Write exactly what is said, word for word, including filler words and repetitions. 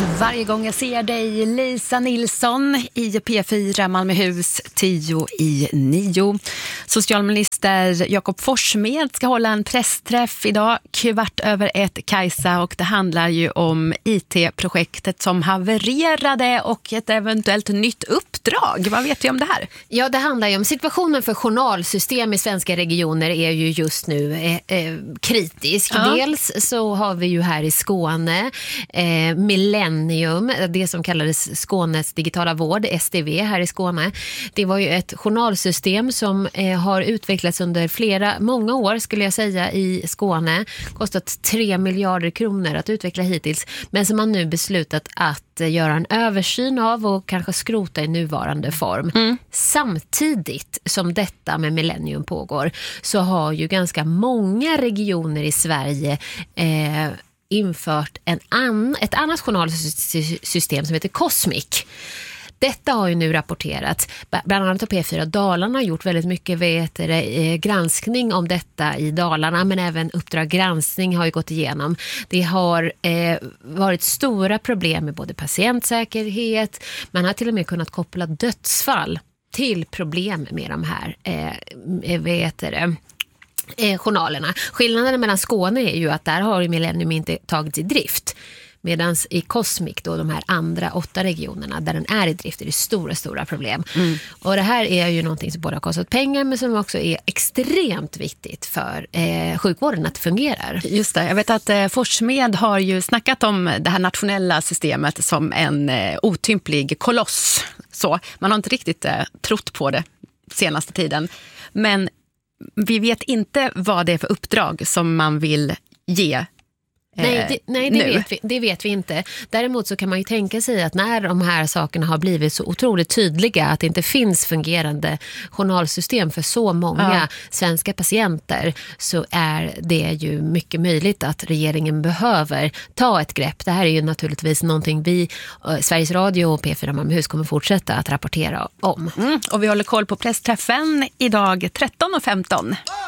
Varje gång jag ser dig, Lisa Nilsson i P fyra Malmöhus tio i nio. Socialminister Jakob Forssmed ska hålla en pressträff idag kvart över ett, Kajsa, och det handlar ju om I T-projektet som havererade och ett eventuellt nytt uppdrag. Vad vet vi om det här? Ja, det handlar ju om situationen för journalsystem i svenska regioner är ju just nu eh, eh, kritisk. Ja. Dels så har vi ju här i Skåne eh, Millennium, det som kallades Skånes digitala vård, S D V här i Skåne. Det var ju ett journalsystem som eh, har utvecklats under flera, många år skulle jag säga i Skåne. Kostat tre miljarder kronor att utveckla hittills, men som man nu beslutat att eh, göra en översyn av och kanske skrota i nuvarande form. Mm. Samtidigt som detta med Millennium pågår så har ju ganska många regioner i Sverige eh, infört en an, ett annat journalsystem som heter Cosmic. Detta har ju nu rapporterats. Bland annat har P fyra Dalarna gjort väldigt mycket vet, eh, granskning om detta i Dalarna, men även Uppdrag granskning har ju gått igenom. Det har eh, varit stora problem med både patientsäkerhet, man har till och med kunnat koppla dödsfall till problem med de här eh, vet det, eh, journalerna. Skillnaden mellan Skåne är ju att där har ju Millennium inte tagits i drift. Medan i Cosmic då, de här andra åtta regionerna där den är i drift, är det stora, stora problem. Mm. Och det här är ju någonting som både har kostat pengar men som också är extremt viktigt för eh, sjukvården att det fungerar. Just det, jag vet att eh, Forssmed har ju snackat om det här nationella systemet som en eh, otymplig koloss. Så man har inte riktigt eh, trott på det senaste tiden. Men vi vet inte vad det är för uppdrag som man vill ge. Nej, det, nej det, vet vi, det vet vi inte. Däremot så kan man ju tänka sig att när de här sakerna har blivit så otroligt tydliga, att det inte finns fungerande journalsystem för så många ja. svenska patienter, så är det ju mycket möjligt att regeringen behöver ta ett grepp. Det här är ju naturligtvis någonting vi, Sveriges Radio och P fyra Malmöhus kommer fortsätta att rapportera om. Mm, och vi håller koll på pressträffen idag tretton och femton.